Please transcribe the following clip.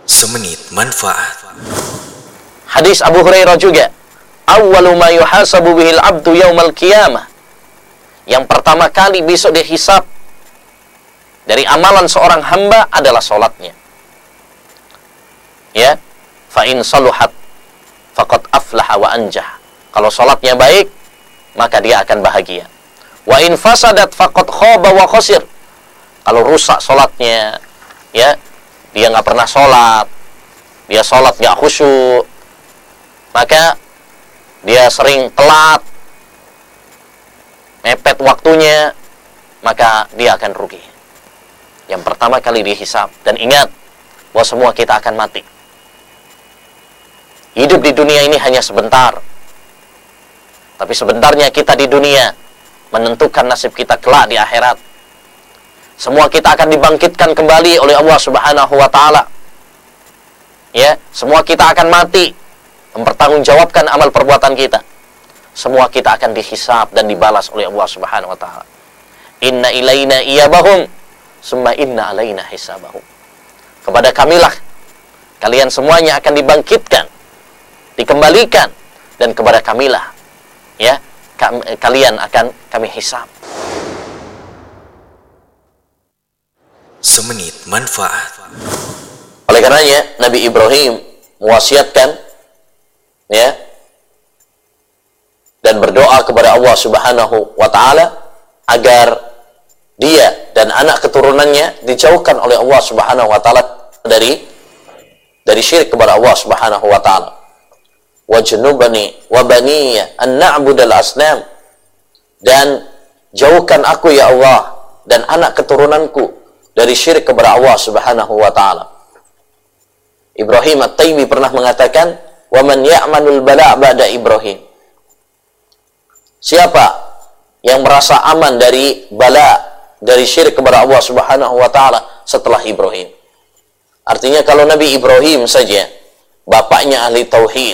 Semenit manfaat. Hadis Abu Hurairah juga, awwalu ma yuhasabu bihil abdu yaumal qiyamah. Yang pertama kali besok dihisab dari amalan seorang hamba adalah salatnya. Ya, fa in saluhat faqad aflaha wa anjah. Kalau salatnya baik, maka dia akan bahagia. Wa in fasadat faqad khaba wa khasir. Kalau rusak salatnya, ya, dia nggak pernah sholat, dia sholat nggak khusyuk, maka dia sering telat, mepet waktunya, maka dia akan rugi. Yang pertama kali dihisab. Dan ingat bahwa semua kita akan mati. Hidup di dunia ini hanya sebentar, tapi sebentarnya kita di dunia menentukan nasib kita kelak di akhirat. Semua kita akan dibangkitkan kembali oleh Allah Subhanahu wa Ta'ala. Ya, semua kita akan mati, mempertanggungjawabkan amal perbuatan kita. Semua kita akan dihisab dan dibalas oleh Allah Subhanahu wa Ta'ala. Inna ilaina iyabahum, summa inna alaina hisabahum. Kepada kamilah kalian semuanya akan dibangkitkan, dikembalikan, dan kepada kamilah, ya, kalian akan kami hisab. Semenit manfaat. Oleh karenanya Nabi Ibrahim mewasiatkan, ya, dan berdoa kepada Allah Subhanahu wa Ta'ala agar dia dan anak keturunannya dijauhkan oleh Allah Subhanahu wa Ta'ala dari syirik kepada Allah Subhanahu wa Ta'ala. Wajnubani wa baniya an na'budal asnam. Dan jauhkan aku ya Allah dan anak keturunanku dari syirik kepada Allah Subhanahu wa Ta'ala. Ibrahim At-Taimi pernah mengatakan, wa man ya'manul bala' ba'da Ibrahim. Siapa yang merasa aman dari bala, dari syirik kepada Allah Subhanahu wa Ta'ala setelah Ibrahim? Artinya kalau Nabi Ibrahim saja bapaknya ahli tauhid,